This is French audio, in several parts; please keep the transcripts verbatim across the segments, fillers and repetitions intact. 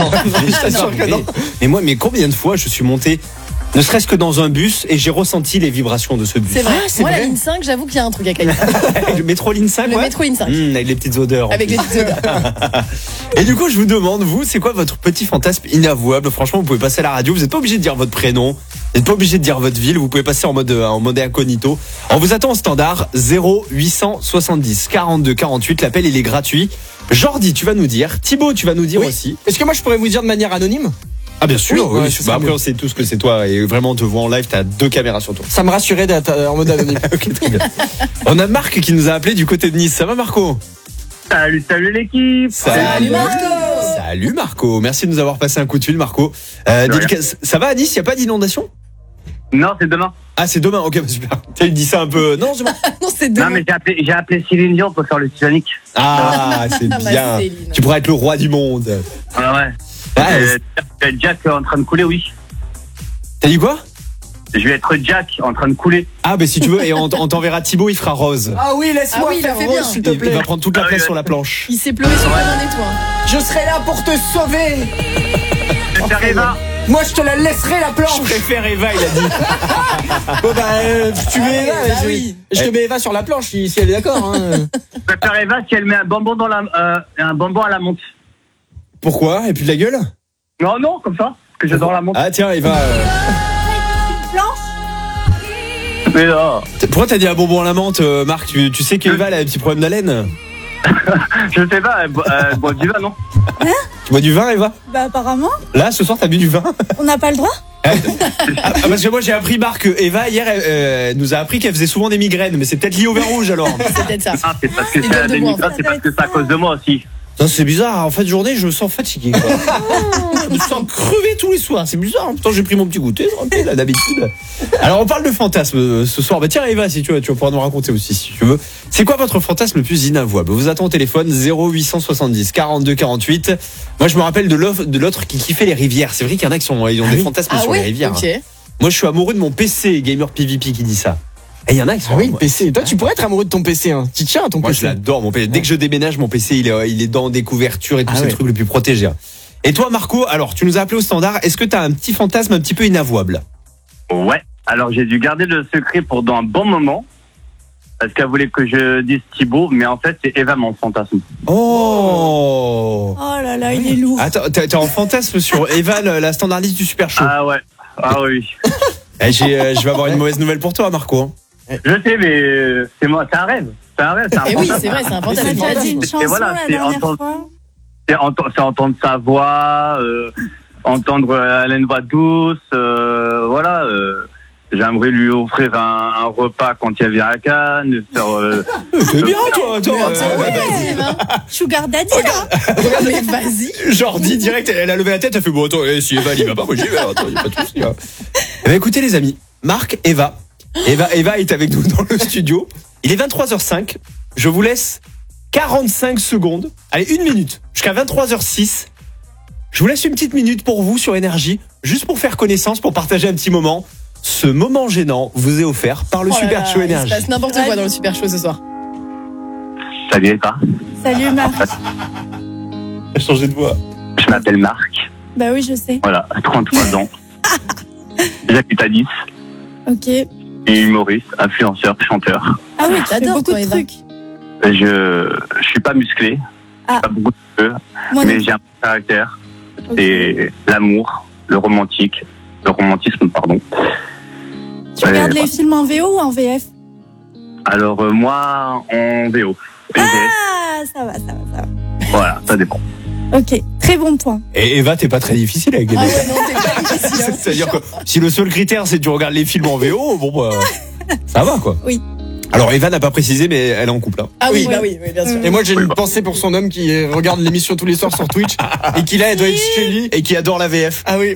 non. Je t'assure que non. Mais moi, mais combien de fois je suis monté, ne serait-ce que dans un bus, et j'ai ressenti les vibrations de ce bus. C'est vrai. Ah, c'est Moi, vrai. la ligne cinq, j'avoue qu'il y a un truc à Cayenne. Le métro ligne cinq, Le ouais. métro ligne cinq. Mmh, avec les petites odeurs. en Avec plus. les petites odeurs. Et du coup, je vous demande, vous, c'est quoi votre petit fantasme inavouable? Franchement, vous pouvez passer à la radio. Vous n'êtes pas obligé de dire votre prénom. Vous n'êtes pas obligé de dire votre ville. Vous pouvez passer en mode, en mode incognito. On vous attend au standard zéro huit cent soixante-dix quarante-deux quarante-huit. L'appel, il est gratuit. Jordi, tu vas nous dire. Thibaut, tu vas nous dire Oui. aussi. Est-ce que moi je pourrais vous dire de manière anonyme? Ah, bien sûr. Oui, oui, ouais, c'est bah, ça, après, mieux. on sait tous que c'est toi. Et vraiment, on te voit en live. T'as deux caméras sur toi. Ça me rassurait d'être euh, en mode anonyme. Ok, très bien. On a Marc qui nous a appelé du côté de Nice. Ça va, Marco? Salut, salut l'équipe. Salut Marco. Salut Marco. Merci de nous avoir passé un coup de fil, Marco. Euh, De rien. dédicace- ça va à Nice? Il n'y a pas d'inondation? Non, c'est demain. Ah, c'est demain. Ok, bah, super. Tu dis ça un peu. Non, c'est bon. Non, c'est Non, demain. mais j'ai appelé, j'ai appelé Céline Dion pour faire le Titanic. Ah, c'est Ah, bah, bien. Céline. Tu pourrais être le roi du monde. Ah ouais. Ah, Euh, Jack en train de couler, oui. T'as dit quoi? Je vais être Jack en train de couler. Ah, bah si tu veux, et on, on t'enverra Thibaut, il fera rose. Ah oui, laisse-moi Ah oui, il a faire fait rose, bien. s'il te Il, il plaît. va prendre toute la Ah, place oui, sur ouais. la planche. Il s'est pleuré sur le dernier toit. Je serai là pour te sauver. Je vais faire Eva. Moi, je te la laisserai la Je planche. préfère Eva, il a dit. Bon bah, euh, tu mets Eva. bah je, oui. je te mets Eva sur la planche si, si elle est d'accord. Hein. Je vais faire Eva si elle met un bonbon dans la, euh, un bonbon à la menthe. Pourquoi? Et puis de la gueule? Non, non, comme ça. Que j'adore la menthe. Ah, tiens, Eva. euh, Mais non. t- Pourquoi t'as dit un bonbon à la menthe, euh, Marc? Tu, tu sais qu'Eva, elle a un petit problème d'haleine? Je sais pas, elle bo- elle boit du vin, non? Tu bois du vin, Eva? Bah apparemment, Là, ce soir, t'as bu du vin? on n'a pas le droit. Ah, parce que moi j'ai appris, Marc, que Eva hier elle, euh, elle nous a appris qu'elle faisait souvent des migraines, mais c'est peut-être lié au vin rouge alors. C'est peut-être ça. Ah, c'est parce que C'est c'est bien la de moi, démigrate, c'est parce que c'est à cause de moi aussi. Non, c'est bizarre, en fin de journée je me sens fatigué. Quoi. Je me sens crevé tous les soirs, c'est bizarre. Pourtant j'ai pris mon petit goûter, là, d'habitude. Alors on parle de fantasme euh, ce soir. Bah tiens Eva, si tu veux, tu vas pouvoir nous raconter aussi si tu veux. C'est quoi votre fantasme le plus inavouable? Vous attendez au téléphone zéro huit cent soixante-dix quarante-deux quarante-huit. Moi je me rappelle de l'autre de l'autre qui kiffait les rivières. C'est vrai qu'il y en a qui sont, ils ont des fantasmes Ah sur les oui, rivières. ok. Moi je suis amoureux de mon P C Gamer P V P qui dit ça. Et il y en a qui sont Ah oui, le amoureux. P C. Toi, tu pourrais être amoureux de ton P C. Hein. Tu tiens à ton Moi, P C. je l'adore, mon P C. Dès que je déménage, mon P C, il est, il est dans des couvertures et tous Ah ces ouais. trucs le plus protégés. Et toi, Marco, alors, tu nous as appelé au standard. Est-ce que tu as un petit fantasme un petit peu inavouable? Ouais. Alors j'ai dû garder le secret pendant un bon moment. Parce qu'elle voulait que je dise Thibaut, mais en fait c'est Eva mon fantasme. Oh! Oh là là, il est lourd. Attends, t'es t'es en fantasme sur Eva, la la standardiste du Super Show. Ah ouais. Ah oui. Eh, j'ai, euh, je vais avoir une mauvaise nouvelle pour toi, Marco. hein. Je sais, mais euh, c'est moi, c'est un rêve. C'est un rêve, c'est un Et oui, fantasme. c'est vrai, c'est un On a fantasme. déjà dit une chanson voilà, la c'est dernière entendre- fois. C'est enten- c'est entendre sa voix, euh, entendre euh, elle a une voix douce, euh, voilà. Euh, J'aimerais lui offrir un, un repas quand il vient à Cannes, faire. Euh, C'est bien, toi, attends. Mais attends, euh, ouais, vas-y, Eva. Sugar Daddy, là. Mais vas-y. Jordi, direct, elle a levé la tête, elle fait bon, attends, eh, si Eva, elle y va pas, moi j'y vais, attends, y a pas de souci. hein. Eh ben, écoutez, les amis, Marc, Eva. Eva, Eva est avec nous dans le studio. Il est vingt-trois heures cinq. Je vous laisse quarante-cinq secondes. Allez, une minute. Jusqu'à vingt-trois heures six. Je vous laisse une petite minute pour vous sur Énergie, juste pour faire connaissance, pour partager un petit moment. Ce moment gênant vous est offert par le Oh là Super là, Show il se Énergie. passe n'importe quoi dans le Super Show ce soir. Salut Eva, Salut Marc. a changé de voix. je m'appelle Marc, Bah oui, je sais. voilà, trente-trois ans. J'habite à Nice, Ok. et humoriste, influenceur, chanteur. Ah oui, tu fais J'adore, beaucoup toi, de Eva. trucs. Je je suis pas musclé, Ah. pas beaucoup de cheveux, Moi, mais non. j'ai un caractère. Ok. C'est l'amour, le romantique, le romantisme, pardon. Tu regardes Ouais, les films en V O ou en V F? Alors euh, moi en V O. Et Ah, ça va, ça va, ça va. voilà, ça dépend. Ok, très bon point. Et Eva, t'es pas très difficile avec les Ah mecs. ouais, non, c'est pas difficile. hein. C'est-à-dire que si le seul critère c'est que tu regardes les films en V O, bon bah, ça va quoi. Oui. Alors Eva n'a pas précisé, mais elle est en couple. Hein. Ah oui, Oui. bah oui, oui, bien sûr. Et moi, j'ai une pensée pour son homme qui euh, regarde l'émission tous les soirs sur Twitch et qui là, elle doit être chez lui. Et qui adore la V F. Ah oui.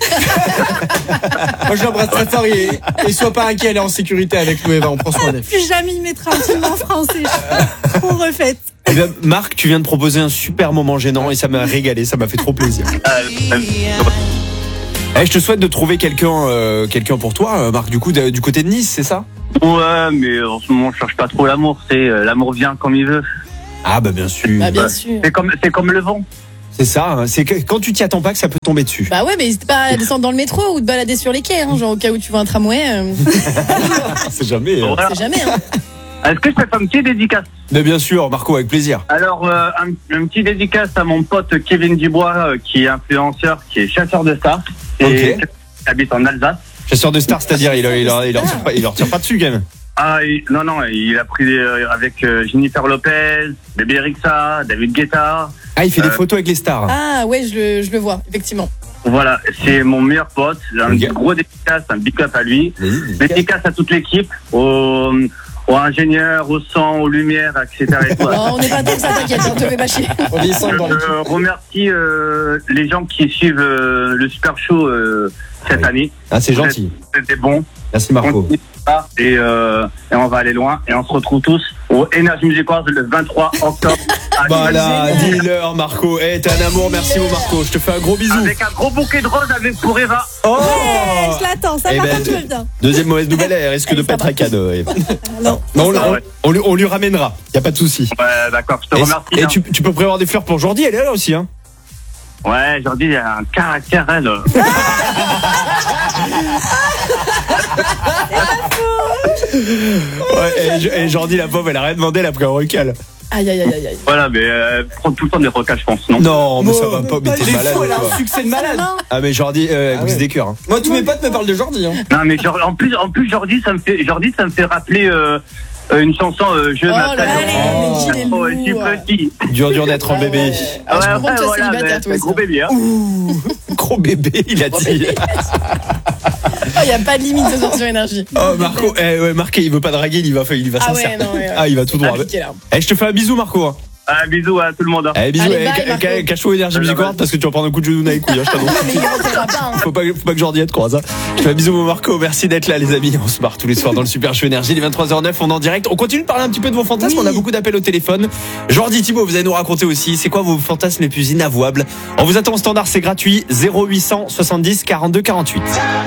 Moi, je l'embrasse très fort et, et sois pas inquiet, elle est en sécurité avec nous, Eva. On prend soin d'elle. Plus jamais il mettra un film en français. Je suis trop refaite. Eh bien, Marc, tu viens de proposer un super moment gênant et ça m'a régalé, ça m'a fait trop plaisir. Euh, euh, Eh, je te souhaite de trouver quelqu'un, euh, quelqu'un pour toi, euh, Marc. Du coup, de- du côté de Nice, c'est ça? ouais, mais en ce moment, je cherche pas trop l'amour. C'est euh, l'amour vient comme il veut. Ah bah bien sûr. Bah bien sûr. C'est comme c'est comme le vent. C'est ça, hein. C'est que quand tu t'y attends pas que ça peut tomber dessus. Bah ouais, mais n'hésite pas à descendre dans le métro ou te balader sur les quais, hein, genre au cas où tu vois un tramway. Euh, C'est jamais. hein. Voilà. c'est jamais, hein. Est-ce que je peux faire un petit dédicace? Mais bien sûr, Marco, avec plaisir. Alors, euh, un, un petit dédicace à mon pote Kevin Dubois, euh, qui est influenceur, qui est chasseur de stars, et Ok. qui habite en Alsace. Chasseur de stars, c'est-à-dire, il, il, il, il, leur tire pas, il leur tire pas dessus quand même. Ah, il- non, non, il a pris euh, avec euh, Jennifer Lopez, Bébé Rexha, David Guetta. Ah, il fait des Euh, photos avec les stars. Ah ouais, je le, je le vois, effectivement. Voilà, c'est mon meilleur pote. Un Ok. gros dédicace, un big up à lui. Vas-y, vas-y. Dédicace à toute l'équipe, aux, aux ingénieurs, au son, aux lumières, et cetera. et tout. Bon, on n'est pas tant que ça, t'inquiète, on te fait pas chier. On descend dans Je l'équipe. remercie euh, les gens qui suivent euh, le Super Show euh, cette Oui. année. Ah, c'est gentil. C'était bon. Merci Marco. Continuez ça, Et, euh, et on va aller loin. Et on se retrouve tous au Energy Music Awards le vingt-trois octobre. à Voilà, Génial. dis-leur Marco. Eh, t'es un amour, merci mon Marco. Je te fais un gros bisou. Avec un gros bouquet de roses avec pour Eva. Oh Ouais, je l'attends, ça Eh par ben, contre, je veux bien. Deuxième mauvaise nouvelle, elle risque de Allez, pas ça être un cadeau. Eva. Non. Non, on, Ah on- ouais. on lui, on lui ramènera. Y a pas de souci. Ouais, d'accord, je te Et, remercie. et hein. tu, tu peux prévoir des fleurs pour Jordi, elle est là aussi, hein. Ouais, Jordi, il a un caractère, elle. Ouais, et, et Jordi, la pauvre, elle a rien demandé, elle a pris un recal. Aïe, aïe, aïe, aïe, aïe. Voilà, mais euh, prendre tout le temps des recals, je pense, non? Non, mais ça va pas, mais Les t'es malade. fous, elle a quoi. un succès de malade. Non, Ah, mais Jordi, euh, elle Ah brise ouais. des cœurs. Hein. Moi, tous mes potes me parlent de Jordi. Hein. Non, mais genre, en plus, en plus, Jordi, ça me fait, Jordi, ça me fait rappeler euh, euh, une chanson. Euh, je Oh là m'appelle. là, mais qu'il est Oh, je suis lourd. petit. Dur, dur d'être un Ah bébé. ouais. Ah, je Ouais, comprends que tu sois voilà, célibataire, mais toi c'est un aussi. gros bébé, hein. Ouh, gros bébé, il a dit. Il n'y a pas de limite ce soir sur énergie. Oh, Marco, eh, ouais, Marqué, il veut pas draguer, il va, il va Ah sincère. ouais, non, ouais, ouais. Ah, il va tout droit. Appliqué, là. Eh, je te fais un bisou, Marco. Hein. Un bisou à tout le monde. hein. Eh, bisous, Allez, eh, bye, ca- Marco. ca- cache-toi Énergie Bye, Music bye. Award parce que tu vas prendre un coup de genou dans les couilles, hein, je t'annonce. Mais il rentrera pas, hein. Faut pas, faut pas que Jordi te croise. Hein. Je fais un bisou, mon Marco. Merci d'être là, les amis. On se barre tous les soirs dans le Super Show Énergie. Les vingt-trois heures neuf, on est en direct. On continue de parler un petit peu de vos fantasmes. Oui. On a beaucoup d'appels au téléphone. Jordi, Thibaut, vous allez nous raconter aussi. C'est quoi vos fantasmes les plus inavouables? On vous attend au standard, c'est gratuit. zéro huit cent soixante-dix quarante-deux quarante-huit.